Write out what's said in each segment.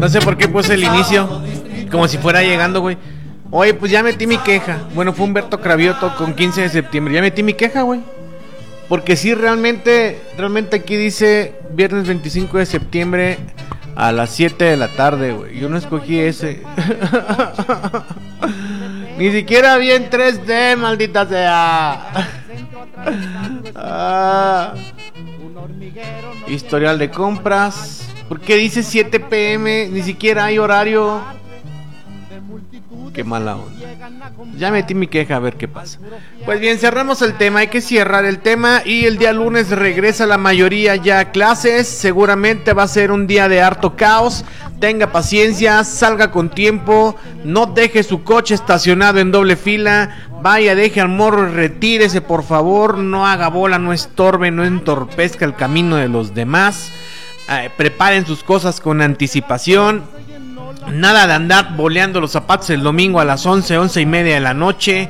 No sé por qué puse el inicio como si fuera llegando, güey. Oye, pues ya metí mi queja. Bueno, fue Humberto Cravioto con 15 de septiembre. Ya metí mi queja, güey. Porque sí, realmente aquí dice viernes 25 de septiembre a las 7 de la tarde, güey. Yo no escogí ese. Ni siquiera vi en 3D, maldita sea. Historial de compras. ¿Por qué dice 7 p.m.? Ni siquiera hay horario. Qué mala onda. Ya metí mi queja, a ver qué pasa. Pues bien, cerramos el tema. Hay que cerrar el tema. Y el día lunes regresa la mayoría ya a clases. Seguramente va a ser un día de harto caos. Tenga paciencia, salga con tiempo. No deje su coche estacionado en doble fila. Vaya, deje al morro, retírese por favor. No haga bola, no estorbe, no entorpezca el camino de los demás. Preparen sus cosas con anticipación. Nada de andar boleando los zapatos el domingo a las 11 y media de la noche.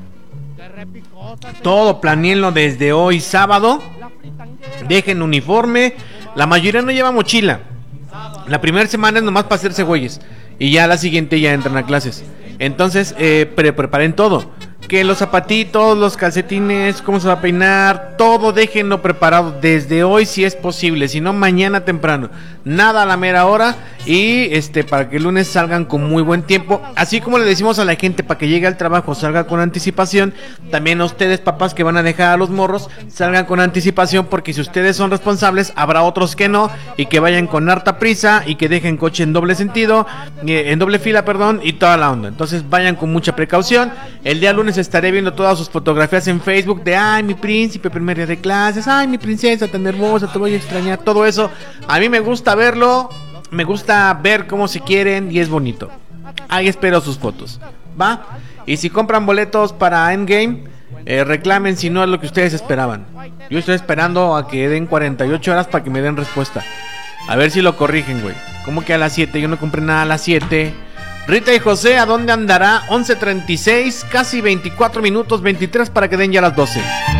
Todo planéenlo desde hoy sábado. Dejen uniforme. La mayoría no lleva mochila. La primera semana es nomás para hacerse güeyes. Y ya la siguiente ya entran a clases. Entonces preparen todo. Que los zapatitos, los calcetines, cómo se va a peinar, todo déjenlo preparado desde hoy si es posible, si no mañana temprano, nada a la mera hora y para que el lunes salgan con muy buen tiempo, así como le decimos a la gente para que llegue al trabajo, salga con anticipación, también a ustedes papás que van a dejar a los morros, salgan con anticipación porque si ustedes son responsables, habrá otros que no y que vayan con harta prisa y que dejen coche en doble sentido, en doble fila, perdón, y toda la onda, entonces vayan con mucha precaución. El día lunes estaré viendo todas sus fotografías en Facebook de ay, mi príncipe, primer día de clases, ay, mi princesa tan hermosa, te voy a extrañar, todo eso. A mí me gusta verlo, me gusta ver cómo se quieren y es bonito. Ahí espero sus fotos, ¿va? Y si compran boletos para Endgame, reclamen si no es lo que ustedes esperaban. Yo estoy esperando a que den 48 horas para que me den respuesta. A ver si lo corrigen, güey. ¿Cómo que a las 7? Yo no compré nada a las 7. Rita y José, ¿a dónde andará? 11:36, casi 24 minutos, 23 para que den ya las 12.